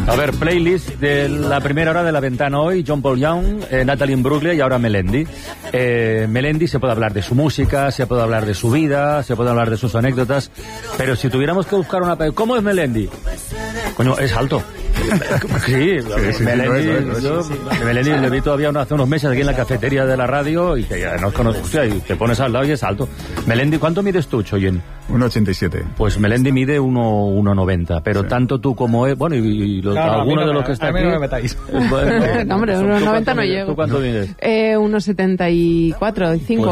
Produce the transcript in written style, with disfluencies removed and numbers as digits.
A ver, playlist de la primera hora de La Ventana hoy, John Paul Young, Natalie Imbruglia y ahora Melendi. Melendi se puede hablar de su música, se puede hablar de su vida, se puede hablar de sus anécdotas, pero si tuviéramos que buscar una... ¿Cómo es Melendi? Coño, es alto. Sí, Melendi le vi todavía hace unos meses aquí en la cafetería de la radio y que ya nos conozco, hostia, y te pones al lado y es alto. Melendi, ¿cuánto mides tú, Choyen? 1,87. Pues Melendi mide 1,90, pero sí. Tanto tú como él, bueno, alguno de los que está aquí... no me metáis. No, hombre, 1,90 no llego. ¿Tú cuánto mides? 1,74, 5.